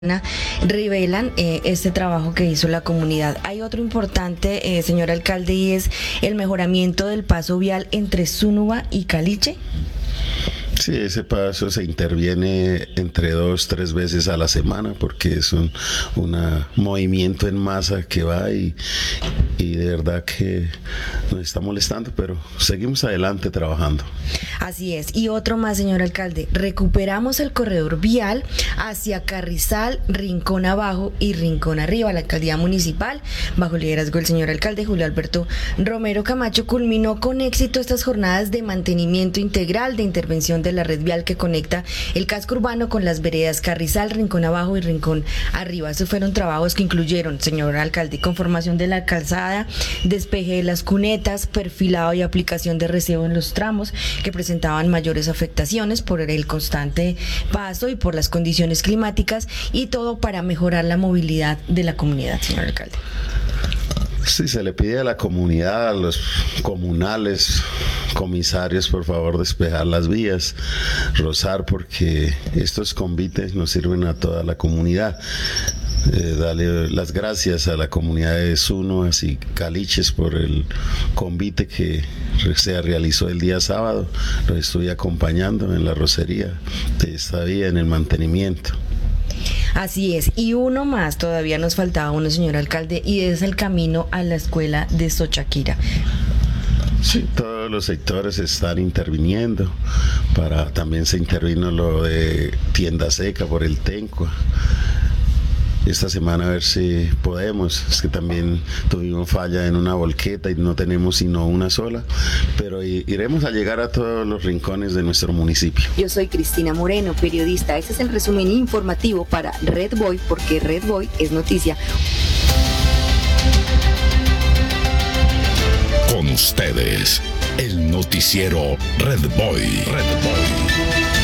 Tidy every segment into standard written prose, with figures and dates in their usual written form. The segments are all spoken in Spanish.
revelan este trabajo que hizo la comunidad. Hay otro importante, señor alcalde, y es el mejoramiento del paso vial entre Zúñiga y Caliche. Sí, ese paso se interviene entre 2-3 veces a la semana porque es un movimiento en masa que va y de verdad que nos está molestando, pero seguimos adelante trabajando. Así es. Y otro más, señor alcalde, recuperamos el corredor vial hacia Carrizal, Rincón Abajo y Rincón Arriba. La alcaldía municipal, bajo el liderazgo del señor alcalde Julio Alberto Romero Camacho, culminó con éxito estas jornadas de mantenimiento integral de intervención de la red vial que conecta el casco urbano con las veredas Carrizal, Rincón Abajo y Rincón Arriba. Esos fueron trabajos que incluyeron, señor alcalde, conformación de la calzada, despeje de las cunetas, perfilado y aplicación de recebo en los tramos que presentaban mayores afectaciones por el constante paso y por las condiciones climáticas, y todo para mejorar la movilidad de la comunidad, señor alcalde. Sí, se le pide a la comunidad, a los comunales, comisarios, por favor, despejar las vías, rozar, porque estos convites nos sirven a toda la comunidad. Darle las gracias a la comunidad de Zúñiga y Caliches por el convite que se realizó el día sábado. Los estoy acompañando en la rocería de esta vía, en el mantenimiento. Así es, y uno más, todavía nos faltaba uno, señor alcalde, y es el camino a la escuela de Sochaquira. Sí, todos los sectores están interviniendo, también se intervino lo de Tienda Seca por el Tencua. Esta semana a ver si podemos, es que también tuvimos falla en una volqueta y no tenemos sino una sola, pero iremos a llegar a todos los rincones de nuestro municipio. Yo soy Cristina Moreno, periodista. Este es el resumen informativo para Red Boy, porque Red Boy es noticia. Con ustedes, el noticiero Red Boy. Red Boy.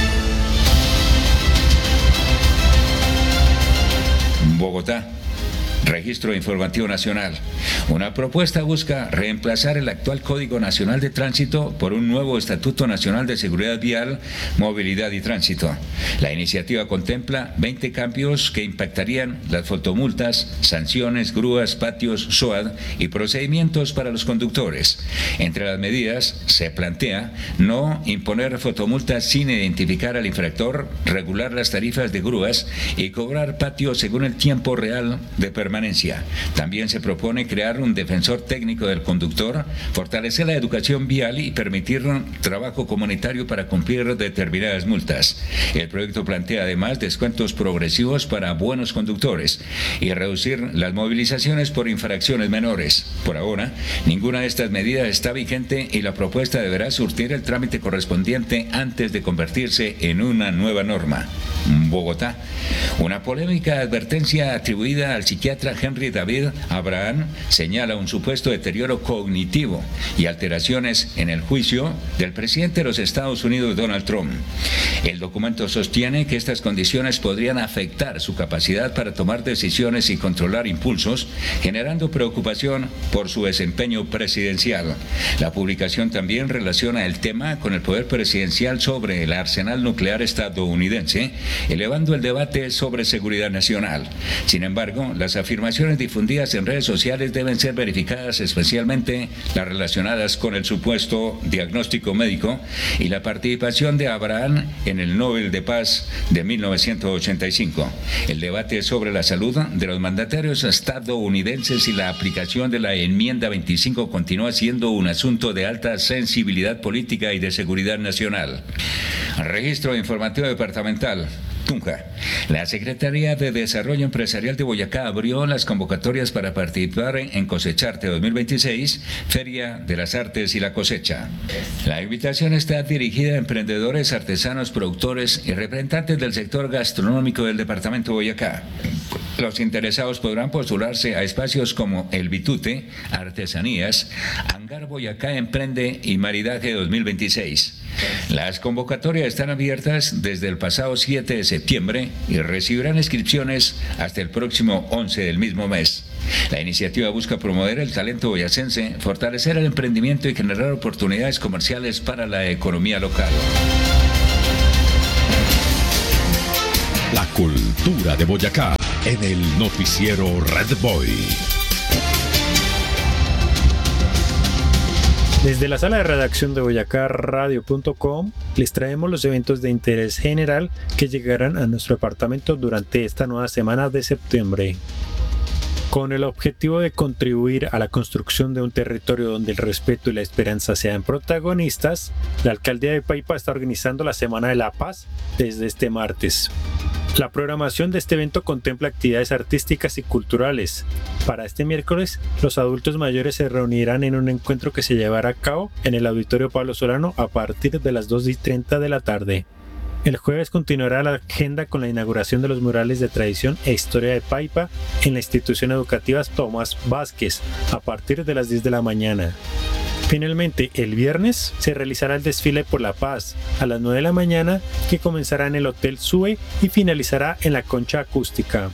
Bogotá. Registro Informativo Nacional. Una propuesta busca reemplazar el actual Código Nacional de Tránsito por un nuevo Estatuto Nacional de Seguridad Vial, Movilidad y Tránsito. La iniciativa contempla 20 cambios que impactarían las fotomultas, sanciones, grúas, patios, SOAD y procedimientos para los conductores. Entre las medidas se plantea no imponer fotomultas sin identificar al infractor, regular las tarifas de grúas y cobrar patios según el tiempo real de permanencia. También se propone crear un defensor técnico del conductor, fortalecer la educación vial y permitir trabajo comunitario para cumplir determinadas multas. El proyecto plantea además descuentos progresivos para buenos conductores y reducir las movilizaciones por infracciones menores. Por ahora, ninguna de estas medidas está vigente y la propuesta deberá surtir el trámite correspondiente antes de convertirse en una nueva norma. Bogotá. Una polémica advertencia atribuida al psiquiatra Henry David Abraham señala un supuesto deterioro cognitivo y alteraciones en el juicio del presidente de los Estados Unidos, Donald Trump. El documento sostiene que estas condiciones podrían afectar su capacidad para tomar decisiones y controlar impulsos, generando preocupación por su desempeño presidencial. La publicación también relaciona el tema con el poder presidencial sobre el arsenal nuclear estadounidense, elevando el debate sobre seguridad nacional. Sin embargo, las afirmaciones difundidas en redes sociales deben ser verificadas, especialmente las relacionadas con el supuesto diagnóstico médico y la participación de Abraham en el Nobel de Paz de 1985. El debate sobre la salud de los mandatarios estadounidenses y la aplicación de la enmienda 25 continúa siendo un asunto de alta sensibilidad política y de seguridad nacional. Registro informativo departamental. Tunja. La Secretaría de Desarrollo Empresarial de Boyacá abrió las convocatorias para participar en Cosecharte 2026, Feria de las Artes y la Cosecha. La invitación está dirigida a emprendedores, artesanos, productores y representantes del sector gastronómico del departamento de Boyacá. Los interesados podrán postularse a espacios como El Bitute, Artesanías, Hangar Boyacá Emprende y Maridaje 2026. Las convocatorias están abiertas desde el pasado 7 de septiembre y recibirán inscripciones hasta el próximo 11 del mismo mes. La iniciativa busca promover el talento boyacense, fortalecer el emprendimiento y generar oportunidades comerciales para la economía local. La cultura de Boyacá en el noticiero Red Boy. Desde la sala de redacción de boyacarradio.com les traemos los eventos de interés general que llegarán a nuestro departamento durante esta nueva semana de septiembre. Con el objetivo de contribuir a la construcción de un territorio donde el respeto y la esperanza sean protagonistas, la Alcaldía de Paipa está organizando la Semana de la Paz desde este martes. La programación de este evento contempla actividades artísticas y culturales. Para este miércoles, los adultos mayores se reunirán en un encuentro que se llevará a cabo en el Auditorio Pablo Solano a partir de las 2:30 de la tarde. El jueves continuará la agenda con la inauguración de los murales de tradición e historia de Paipa en la institución educativa Tomás Vázquez a partir de las 10 de la mañana. Finalmente, el viernes se realizará el desfile por la paz a las 9 de la mañana que comenzará en el Hotel Sue y finalizará en la Concha Acústica.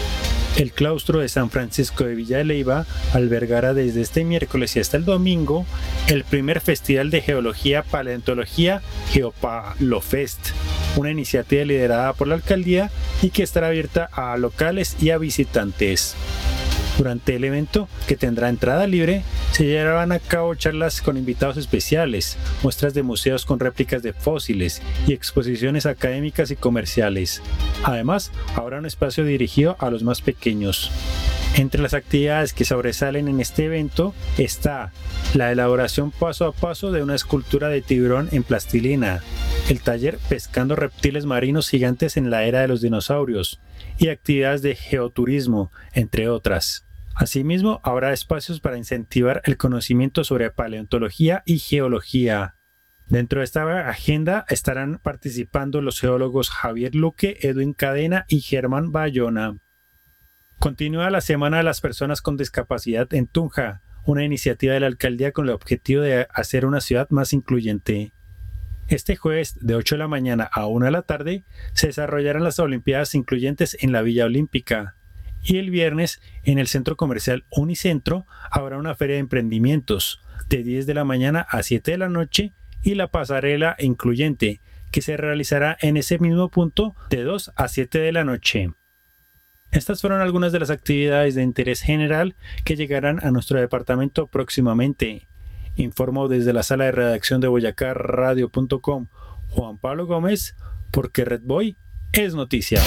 El claustro de San Francisco de Villa de Leyva albergará desde este miércoles y hasta el domingo el primer Festival de Geología Paleontología Geopalofest, una iniciativa liderada por la alcaldía y que estará abierta a locales y a visitantes. Durante el evento, que tendrá entrada libre, se llevarán a cabo charlas con invitados especiales, muestras de museos con réplicas de fósiles y exposiciones académicas y comerciales. Además, habrá un espacio dirigido a los más pequeños. Entre las actividades que sobresalen en este evento está la elaboración paso a paso de una escultura de tiburón en plastilina, el taller Pescando reptiles marinos gigantes en la era de los dinosaurios y actividades de geoturismo, entre otras. Asimismo, habrá espacios para incentivar el conocimiento sobre paleontología y geología. Dentro de esta agenda estarán participando los geólogos Javier Luque, Edwin Cadena y Germán Bayona. Continúa la Semana de las Personas con Discapacidad en Tunja, una iniciativa de la alcaldía con el objetivo de hacer una ciudad más incluyente. Este jueves, de 8 de la mañana a 1 de la tarde, se desarrollarán las Olimpiadas Incluyentes en la Villa Olímpica. Y el viernes, en el Centro Comercial Unicentro, habrá una feria de emprendimientos, de 10 de la mañana a 7 de la noche, y la pasarela incluyente, que se realizará en ese mismo punto de 2 a 7 de la noche. Estas fueron algunas de las actividades de interés general que llegarán a nuestro departamento próximamente. Informó desde la sala de redacción de boyacarradio.com Juan Pablo Gómez, porque Red Boy es noticia.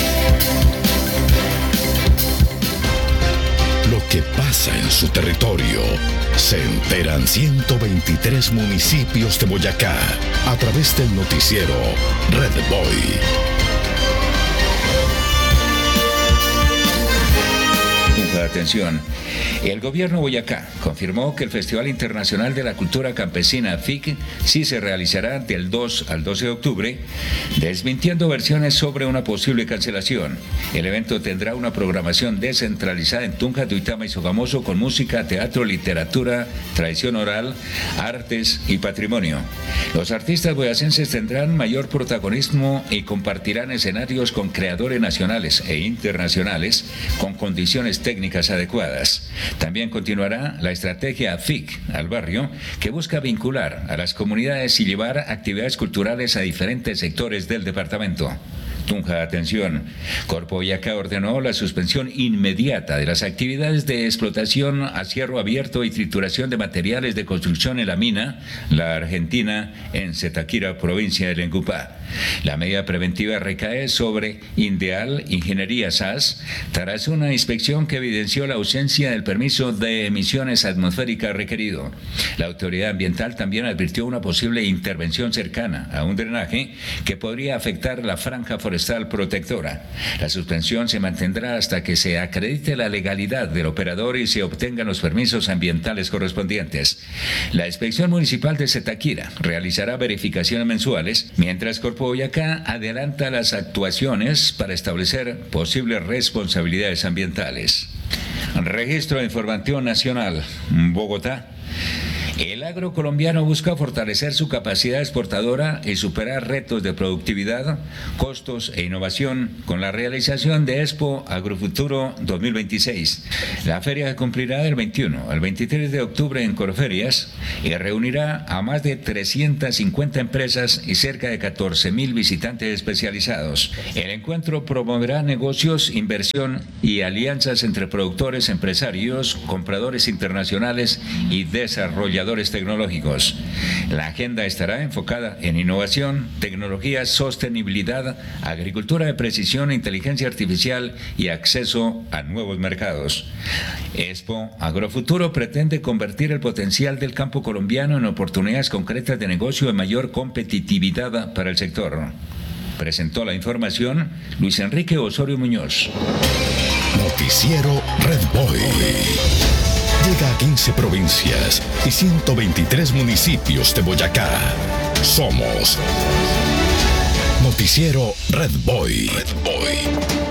Lo que pasa en su territorio se enteran 123 municipios de Boyacá a través del noticiero Red Boy. Atención, el gobierno de Boyacá confirmó que el Festival Internacional de la Cultura Campesina FIC sí se realizará del 2 al 12 de octubre, desmintiendo versiones sobre una posible cancelación. El evento tendrá una programación descentralizada en Tunja, Tuitama y Sogamoso con música, teatro, literatura, tradición oral, artes y patrimonio. Los artistas boyacenses tendrán mayor protagonismo y compartirán escenarios con creadores nacionales e internacionales con condiciones técnicas adecuadas. También continuará la estrategia FIC al barrio, que busca vincular a las comunidades y llevar actividades culturales a diferentes sectores del departamento. Tunja, atención. Corpo Boyacá ordenó la suspensión inmediata de las actividades de explotación a cielo abierto y trituración de materiales de construcción en la mina La Argentina, en Zetaquira, provincia de Lengupá. La medida preventiva recae sobre Indeal Ingeniería SAS tras una inspección que evidenció la ausencia del permiso de emisiones atmosféricas requerido. La autoridad ambiental también advirtió una posible intervención cercana a un drenaje que podría afectar la franja forestal protectora. La suspensión se mantendrá hasta que se acredite la legalidad del operador y se obtengan los permisos ambientales correspondientes. La Inspección Municipal de Zetaquira realizará verificaciones mensuales, mientras Corpo Boyacá adelanta las actuaciones para establecer posibles responsabilidades ambientales. Registro de Información Nacional, Bogotá. El agro colombiano busca fortalecer su capacidad exportadora y superar retos de productividad, costos e innovación con la realización de Expo Agrofuturo 2026. La feria cumplirá del 21 al 23 de octubre en Corferias y reunirá a más de 350 empresas y cerca de 14.000 visitantes especializados. El encuentro promoverá negocios, inversión y alianzas entre productores, empresarios, compradores internacionales y desarrolladores tecnológicos. La agenda estará enfocada en innovación, tecnología, sostenibilidad, agricultura de precisión, inteligencia artificial y acceso a nuevos mercados. Expo Agrofuturo pretende convertir el potencial del campo colombiano en oportunidades concretas de negocio de mayor competitividad para el sector. Presentó la información Luis Enrique Osorio Muñoz. Noticiero Red Boy. Llega a 15 provincias y 123 municipios de Boyacá. Somos Noticiero Red Boy.